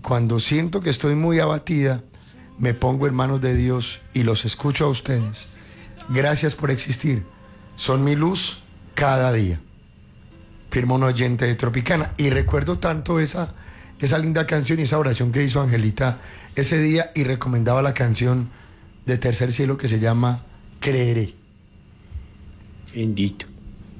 cuando siento que estoy muy abatida, me pongo en manos de Dios y los escucho a ustedes. Gracias por existir. Son mi luz cada día. Firma un oyente de Tropicana. Y recuerdo tanto esa linda canción y esa oración que hizo Angelita ese día, y recomendaba la canción de Tercer Cielo que se llama Creeré. Bendito.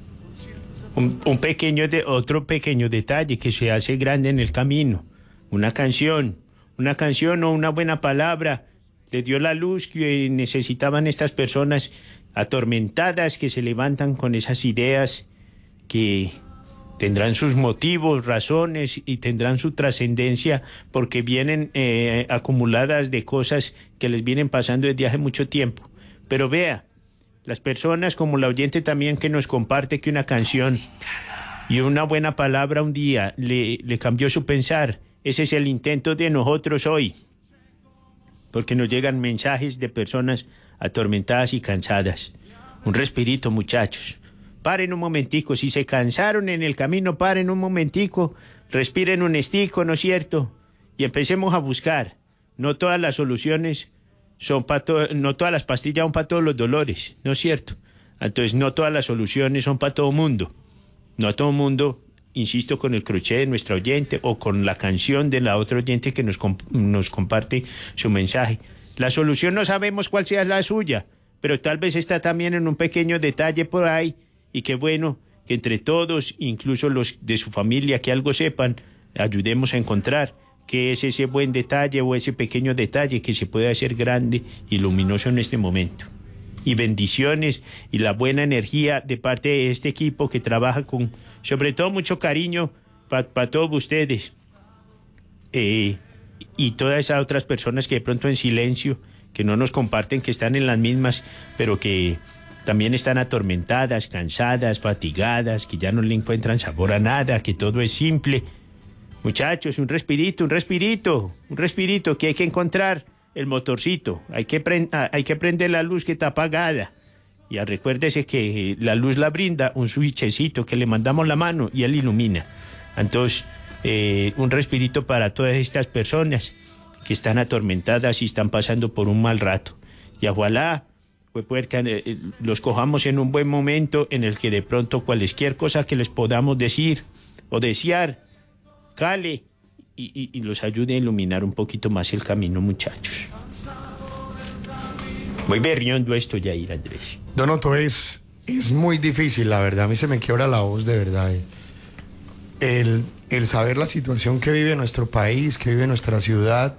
Otro pequeño detalle que se hace grande en el camino. Una canción o una buena palabra le dio la luz que necesitaban estas personas atormentadas, que se levantan con esas ideas que tendrán sus motivos, razones, y tendrán su trascendencia porque vienen acumuladas de cosas que les vienen pasando desde hace mucho tiempo. Pero vea, las personas como la oyente también que nos comparte que una canción y una buena palabra un día le cambió su pensar. Ese es el intento de nosotros hoy, porque nos llegan mensajes de personas atormentadas y cansadas. Un respirito, muchachos. Paren un momentico, si se cansaron en el camino, paren un momentico, respiren un estico, ¿no es cierto? Y empecemos a buscar. No todas las soluciones no todas las pastillas son para todos los dolores, ¿no es cierto? Entonces, no todas las soluciones son para todo mundo. No a todo mundo, insisto, con el crochet de nuestra oyente o con la canción de la otra oyente que nos comparte su mensaje. La solución no sabemos cuál sea la suya, pero tal vez está también en un pequeño detalle por ahí, y qué bueno que entre todos, incluso los de su familia que algo sepan, ayudemos a encontrar qué es ese buen detalle o ese pequeño detalle que se puede hacer grande y luminoso en este momento. Y bendiciones y la buena energía de parte de este equipo que trabaja con, sobre todo, mucho cariño para todos ustedes. Y todas esas otras personas que de pronto en silencio, que no nos comparten, que están en las mismas, pero que también están atormentadas, cansadas, fatigadas, que ya no le encuentran sabor a nada, que todo es simple. Muchachos, un respirito, que hay que encontrar el motorcito, hay que prender la luz que está apagada. Y recuérdese que la luz la brinda un switchecito que le mandamos la mano y él ilumina. Entonces, un respirito para todas estas personas que están atormentadas y están pasando por un mal rato. Y ojalá pues, que los cojamos en un buen momento en el que de pronto cualquier cosa que les podamos decir o desear cale y los ayude a iluminar un poquito más el camino, muchachos. Muy berriondo esto, Yair Andrés. Donoto, es muy difícil, la verdad. A mí se me quiebra la voz, de verdad. El saber la situación que vive nuestro país, que vive nuestra ciudad,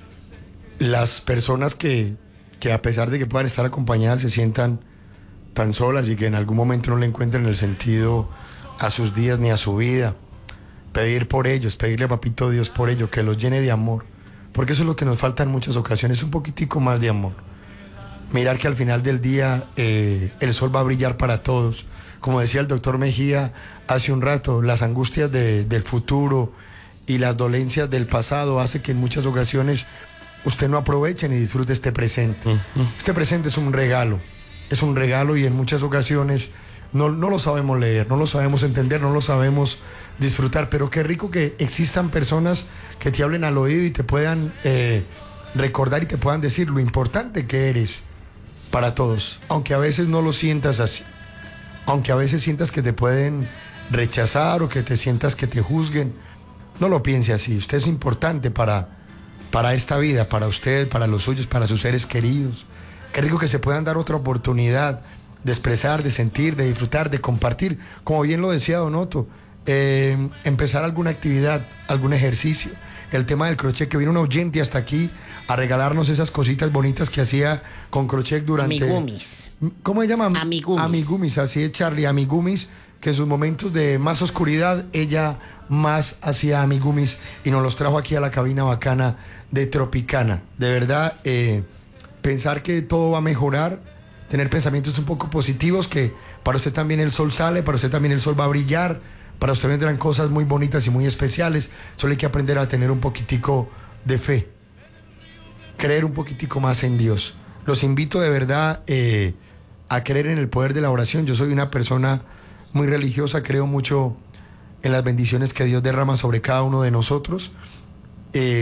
las personas que a pesar de que puedan estar acompañadas se sientan tan solas y que en algún momento no le encuentren el sentido a sus días ni a su vida. Pedir por ellos, pedirle a Papito Dios por ellos, que los llene de amor, porque eso es lo que nos falta en muchas ocasiones, un poquitico más de amor. Mirar que al final del día el sol va a brillar para todos. Como decía el doctor Mejía hace un rato, las angustias del futuro y las dolencias del pasado hace que en muchas ocasiones usted no aproveche ni disfrute este presente. Este presente es un regalo y en muchas ocasiones no lo sabemos leer, no lo sabemos entender, no lo sabemos disfrutar, pero qué rico que existan personas que te hablen al oído y te puedan recordar y te puedan decir lo importante que eres para todos, aunque a veces no lo sientas así, aunque a veces sientas que te pueden rechazar o que te sientas que te juzguen, no lo piense así. Usted es importante para esta vida, para usted, para los suyos, para sus seres queridos. Qué rico que se puedan dar otra oportunidad de expresar, de sentir, de disfrutar, de compartir, como bien lo decía Donoto, empezar alguna actividad, algún ejercicio. El tema del crochet, que vino un oyente hasta aquí a regalarnos esas cositas bonitas que hacía con crochet durante... Amigumis. ¿Cómo se llama? Amigumis. Amigumis, así es, Charlie, amigumis, que en sus momentos de más oscuridad ella más hacía amigumis y nos los trajo aquí a la cabina bacana de Tropicana. De verdad, pensar que todo va a mejorar, tener pensamientos un poco positivos, que para usted también el sol sale, para usted también el sol va a brillar, para usted vendrán cosas muy bonitas y muy especiales. Solo hay que aprender a tener un poquitico de fe, creer un poquitico más en Dios. Los invito de verdad a creer en el poder de la oración. Yo soy una persona muy religiosa, creo mucho en las bendiciones que Dios derrama sobre cada uno de nosotros.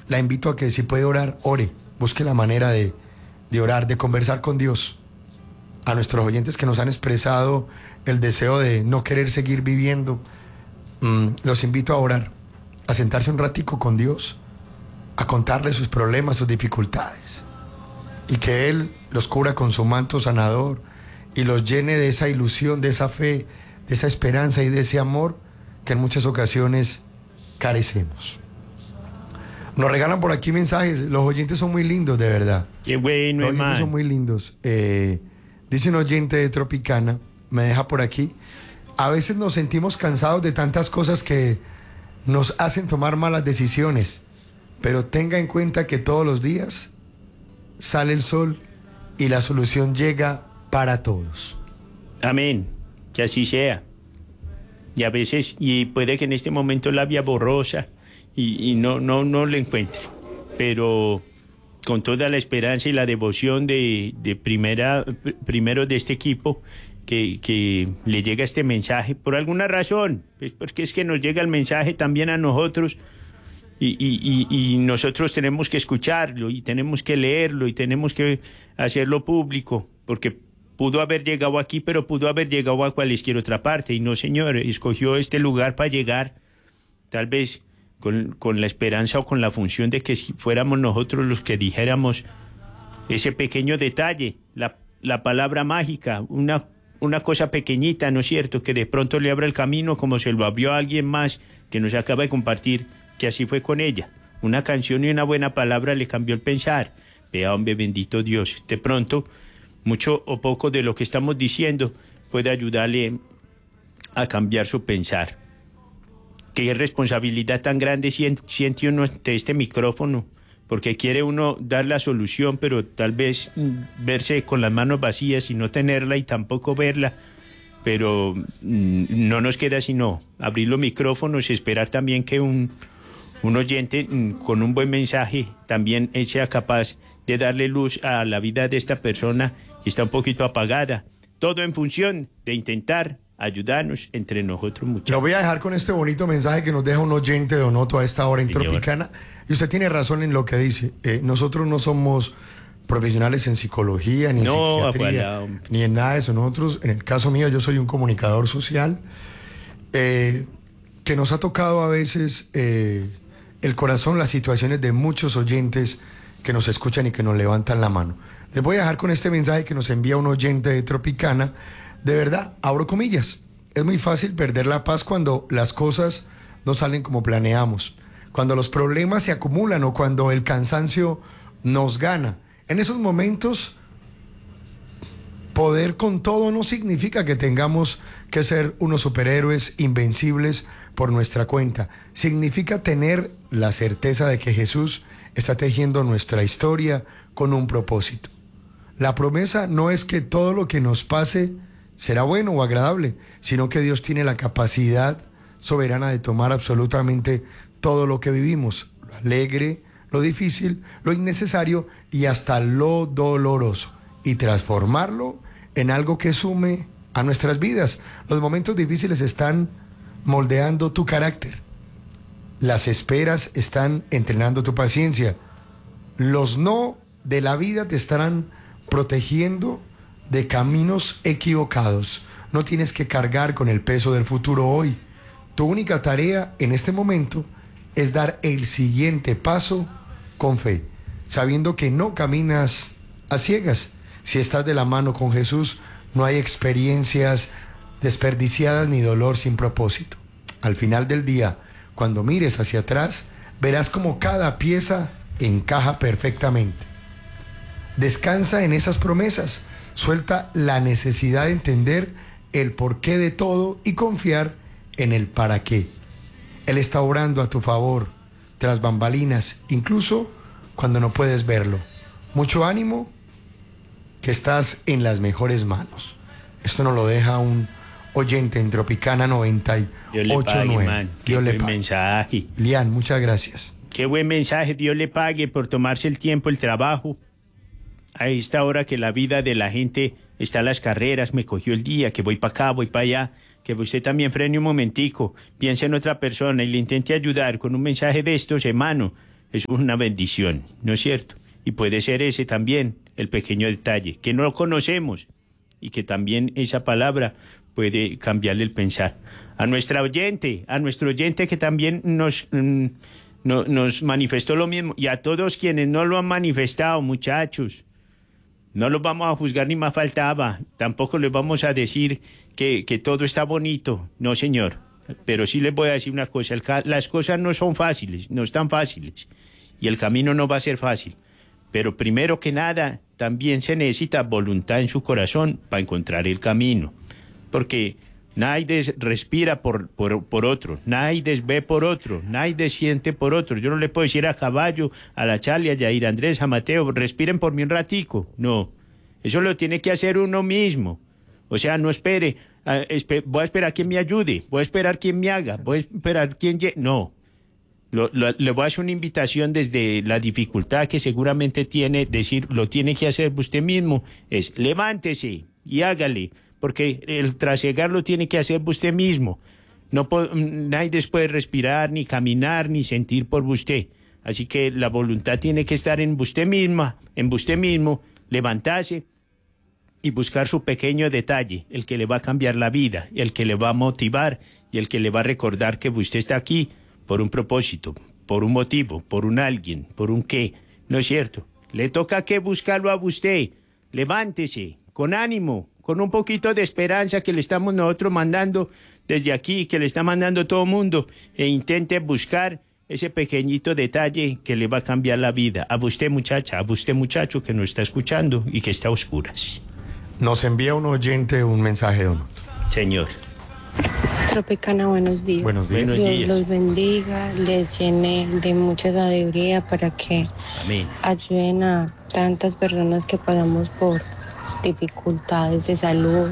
la invito a que si puede orar, ore. Busque la manera de orar, de conversar con Dios. A nuestros oyentes que nos han expresado el deseo de no querer seguir viviendo, los invito a orar, a sentarse un ratico con Dios, a contarle sus problemas, sus dificultades, y que Él los cubra con su manto sanador y los llene de esa ilusión, de esa fe, de esa esperanza y de ese amor que en muchas ocasiones carecemos. Nos regalan por aquí mensajes, los oyentes son muy lindos, de verdad. Qué bueno, los oyentes hermano. son muy lindos. Dice un oyente de Tropicana, me deja por aquí: a veces nos sentimos cansados de tantas cosas que nos hacen tomar malas decisiones, pero tenga en cuenta que todos los días sale el sol y la solución llega para todos. Amén, que así sea. Y a veces, y puede que en este momento la vía borrosa y no lo encuentre, pero con toda la esperanza y la devoción primero de este equipo, que le llega este mensaje por alguna razón, pues porque es que nos llega el mensaje también a nosotros, y nosotros tenemos que escucharlo y tenemos que leerlo y tenemos que hacerlo público, porque pudo haber llegado aquí, pero pudo haber llegado a cualquier otra parte, y no, señor, escogió este lugar para llegar, tal vez con la esperanza o con la función de que si fuéramos nosotros los que dijéramos ese pequeño detalle, la palabra mágica, una cosa pequeñita, ¿no es cierto?, que de pronto le abra el camino, como se lo abrió a alguien más que nos acaba de compartir, que así fue con ella. Una canción y una buena palabra le cambió el pensar. Vea, hombre, bendito Dios. De pronto, mucho o poco de lo que estamos diciendo puede ayudarle a cambiar su pensar. Qué responsabilidad tan grande siente uno ante este micrófono, porque quiere uno dar la solución, pero tal vez verse con las manos vacías y no tenerla y tampoco verla. Pero no nos queda sino abrir los micrófonos y esperar también que un oyente con un buen mensaje también sea capaz de darle luz a la vida de esta persona que está un poquito apagada. Todo en función de intentar ayudarnos entre nosotros, muchachos. Lo voy a dejar con este bonito mensaje que nos deja un oyente de Onoto a esta hora en Señor. Tropicana. Y usted tiene razón en lo que dice. Nosotros no somos profesionales en psicología, ni en psiquiatría, ojalá, ni en nada de eso. Nosotros, en el caso mío, yo soy un comunicador social, que nos ha tocado a veces el corazón, las situaciones de muchos oyentes que nos escuchan y que nos levantan la mano. Les voy a dejar con este mensaje que nos envía un oyente de Tropicana. De verdad, abro comillas. Es muy fácil perder la paz cuando las cosas no salen como planeamos, cuando los problemas se acumulan o cuando el cansancio nos gana. En esos momentos, poder con todo no significa que tengamos que ser unos superhéroes invencibles por nuestra cuenta. Significa tener la certeza de que Jesús está tejiendo nuestra historia con un propósito. La promesa no es que todo lo que nos pase será bueno o agradable, sino que Dios tiene la capacidad soberana de tomar absolutamente todo lo que vivimos, lo alegre, lo difícil, lo innecesario y hasta lo doloroso, y transformarlo en algo que sume a nuestras vidas. Los momentos difíciles están moldeando tu carácter. Las esperas están entrenando tu paciencia. Los no de la vida te estarán protegiendo de caminos equivocados. No tienes que cargar con el peso del futuro hoy. Tu única tarea en este momento es dar el siguiente paso con fe, sabiendo que no caminas a ciegas. Si estás de la mano con Jesús, no hay experiencias desperdiciadas ni dolor sin propósito. Al final del día, cuando mires hacia atrás, verás como cada pieza encaja perfectamente. Descansa en esas promesas. Suelta la necesidad de entender el porqué de todo y confiar en el para qué. Él está obrando a tu favor, tras bambalinas, incluso cuando no puedes verlo. Mucho ánimo, que estás en las mejores manos. Esto nos lo deja un oyente en Tropicana 98.9. Dios le pague, man. Qué buen pague. mensaje. Lian, muchas gracias. Qué buen mensaje. Dios le pague por tomarse el tiempo, el trabajo. A esta hora que la vida de la gente está a las carreras, me cogió el día, que voy para acá, voy para allá, que usted también frene un momentico, piense en otra persona y le intente ayudar con un mensaje de estos, hermano. es una bendición, ¿no es cierto? Y puede ser ese también el pequeño detalle, que no lo conocemos y que también esa palabra puede cambiarle el pensar. A nuestro oyente que también nos manifestó lo mismo, y a todos quienes no lo han manifestado, muchachos, no los vamos a juzgar ni más faltaba, tampoco les vamos a decir que todo está bonito, no señor, pero sí les voy a decir una cosa, las cosas no son fáciles, no están fáciles, y el camino no va a ser fácil, pero primero que nada, también se necesita voluntad en su corazón para encontrar el camino, porque nadie respira por otro, nadie ve por otro, nadie siente por otro. Yo no le puedo decir a Caballo, a la Charlie, a Yair Andrés, a Mateo, respiren por mí un ratico. No, eso lo tiene que hacer uno mismo. O sea, no espere, voy a esperar a quien me ayude, voy a esperar quien me haga, voy a esperar quien... No, le voy a hacer una invitación desde la dificultad que seguramente tiene, decir, lo tiene que hacer usted mismo, es levántese y hágale. Porque el trasegar lo tiene que hacer usted mismo. Nadie puede respirar, ni caminar, ni sentir por usted. Así que la voluntad tiene que estar en usted misma, en usted mismo, levantarse y buscar su pequeño detalle, el que le va a cambiar la vida, el que le va a motivar y el que le va a recordar que usted está aquí por un propósito, por un motivo, por un alguien, por un qué. ¿No es cierto? Le toca que buscarlo a usted. Levántese, con ánimo, con un poquito de esperanza que le estamos nosotros mandando desde aquí, que le está mandando todo el mundo, e intente buscar ese pequeñito detalle que le va a cambiar la vida. A usted, muchacha, a usted, muchacho, que nos está escuchando y que está a oscuras. Nos envía un oyente un mensaje, don Otto. Señor. Tropicana, buenos días. Buenos días. Buenos Dios días. los bendiga, les llene de mucha sabiduría para que Amén. ayuden a tantas personas que pasamos por dificultades de salud.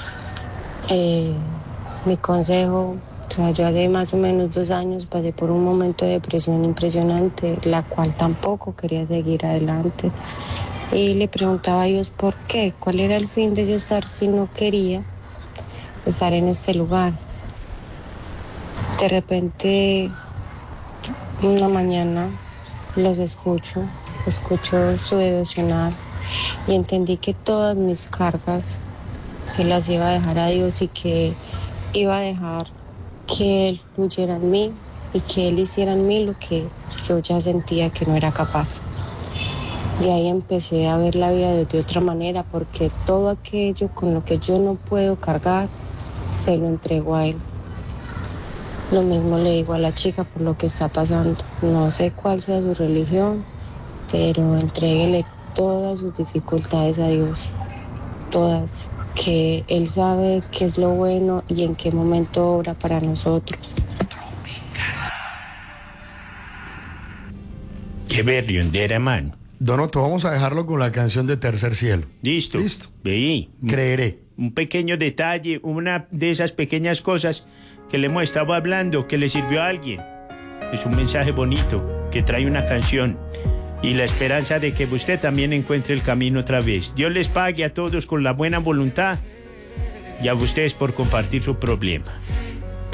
Mi consejo, o sea, yo hace más o menos 2 años pasé por un momento de depresión impresionante, la cual tampoco quería seguir adelante. Y le preguntaba a Dios por qué, cuál era el fin de yo estar si no quería estar en este lugar. De repente, una mañana los escucho su devocional y entendí que todas mis cargas se las iba a dejar a Dios y que iba a dejar que Él fluyera en mí y que Él hiciera en mí lo que yo ya sentía que no era capaz. Y ahí empecé a ver la vida de otra manera, porque todo aquello con lo que yo no puedo cargar, se lo entrego a Él. Lo mismo le digo a la chica por lo que está pasando. No sé cuál sea su religión, pero entréguele todas sus dificultades a Dios. Todas. Que Él sabe qué es lo bueno y en qué momento obra para nosotros. Qué berriondera, man. Don Otto, vamos a dejarlo con la canción de Tercer Cielo. Listo. Listo. Veí. Creeré. Un pequeño detalle, una de esas pequeñas cosas que le hemos estado hablando, que le sirvió a alguien. Es un mensaje bonito, que trae una canción y la esperanza de que usted también encuentre el camino otra vez. Dios les pague a todos con la buena voluntad y a ustedes por compartir su problema.